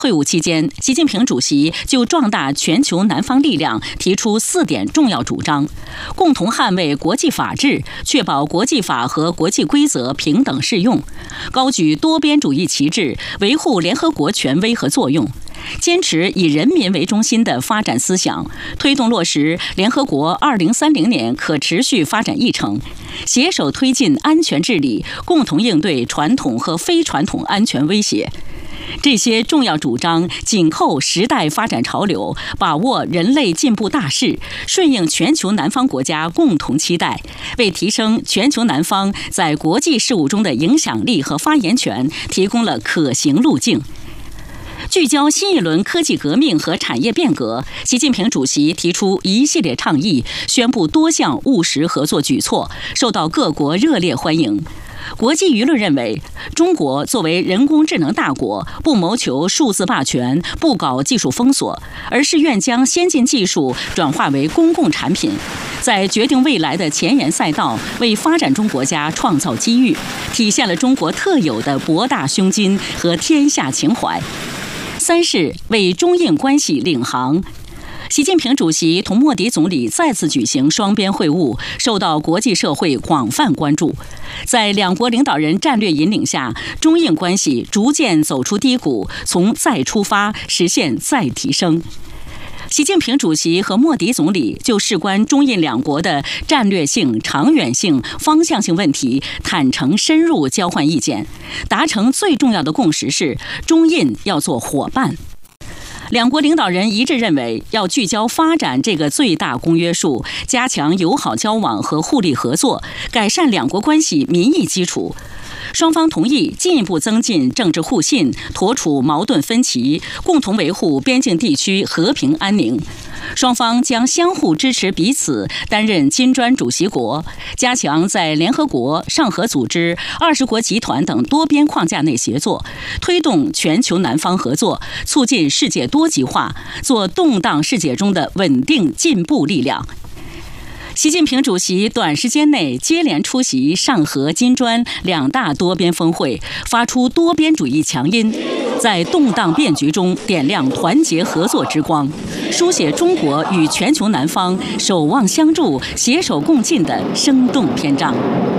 会晤期间，习近平主席就壮大全球南方力量提出4点重要主张：共同捍卫国际法治，确保国际法和国际规则平等适用；高举多边主义旗帜，维护联合国权威和作用；坚持以人民为中心的发展思想，推动落实联合国2030年可持续发展议程，携手推进安全治理，共同应对传统和非传统安全威胁。这些重要主张紧扣时代发展潮流，把握人类进步大势，顺应全球南方国家共同期待，为提升全球南方在国际事务中的影响力和发言权提供了可行路径。聚焦新一轮科技革命和产业变革，习近平主席提出一系列倡议，宣布多项务实合作举措，受到各国热烈欢迎。国际舆论认为，中国作为人工智能大国，不谋求数字霸权，不搞技术封锁，而是愿将先进技术转化为公共产品，在决定未来的前沿赛道为发展中国家创造机遇，体现了中国特有的博大胸襟和天下情怀。3是为中印关系领航。习近平主席同莫迪总理再次举行双边会晤，受到国际社会广泛关注。在两国领导人战略引领下，中印关系逐渐走出低谷，从再出发实现再提升。习近平主席和莫迪总理就事关中印两国的战略性、长远性、方向性问题坦诚深入交换意见，达成最重要的共识是中印要做伙伴。两国领导人一致认为，要聚焦发展这个最大公约数，加强友好交往和互利合作，改善两国关系民意基础。双方同意进一步增进政治互信，妥处矛盾分歧，共同维护边境地区和平安宁。双方将相互支持彼此担任金砖主席国，加强在联合国、上合组织、20国集团等多边框架内协作，推动全球南方合作，促进世界多极化，做动荡世界中的稳定进步力量。习近平主席短时间内接连出席上合、金砖2大多边峰会，发出多边主义强音，在动荡变局中点亮团结合作之光，书写中国与全球南方守望相助、携手共进的生动篇章。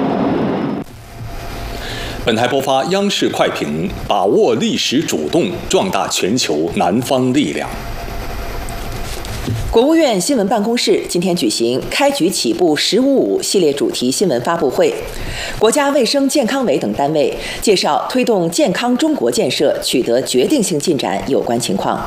本台播发央视快评，把握历史主动，壮大全球南方力量。 国务院新闻办公室今天举行开局起步“15.5”系列主题新闻发布会，国家卫生健康委等单位介绍推动健康中国建设取得决定性进展有关情况。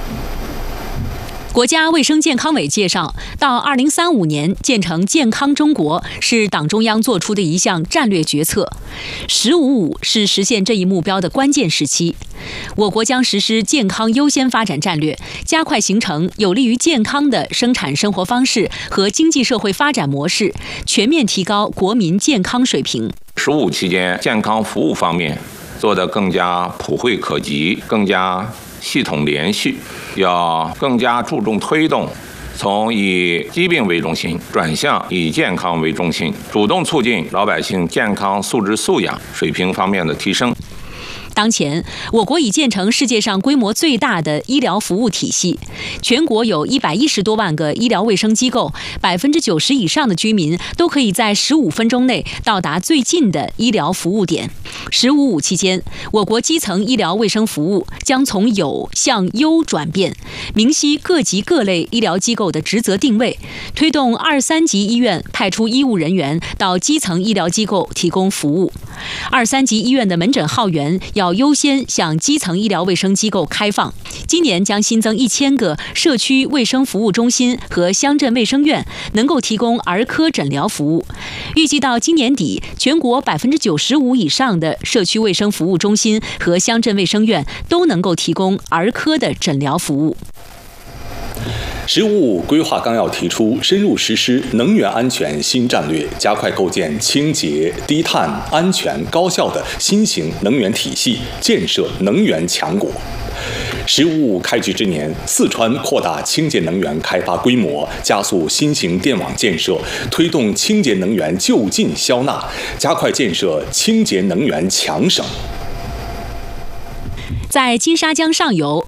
国家卫生健康委介绍，到2035年建成健康中国是党中央作出的一项战略决策，“15.5”是实现这一目标的关键时期。我国将实施健康优先发展战略，加快形成有利于健康的生产生活方式和经济社会发展模式，全面提高国民健康水平。 “15期间，健康服务方面做得更加普惠可及，更加系统连续，要更加注重推动从以疾病为中心转向以健康为中心，主动促进老百姓健康素质素养水平方面的提升。 当前，我国已建成世界上规模最大的医疗服务体系，全国有110多万个医疗卫生机构，90%以上的居民都可以在15分钟内到达最近的医疗服务点。“15.5”期间，我国基层医疗卫生服务将从有向优转变，明晰各级各类医疗机构的职责定位，推动2、3级医院派出医务人员到基层医疗机构提供服务。2、3级医院的门诊号源要优先向基层医疗卫生机构开放。今年将新增1000个社区卫生服务中心和乡镇卫生院，能够提供儿科诊疗服务。预计到今年底，全国95%以上的社区卫生服务中心和乡镇卫生院都能够提供儿科的诊疗服务。 “15.5”规划纲要提出，深入实施能源安全新战略，加快构建清洁、低碳、安全、高效的新型能源体系，建设能源强国。“15.5”开局之年，四川扩大清洁能源开发规模，加速新型电网建设，推动清洁能源就近消纳，加快建设清洁能源强省。 在金沙江上游，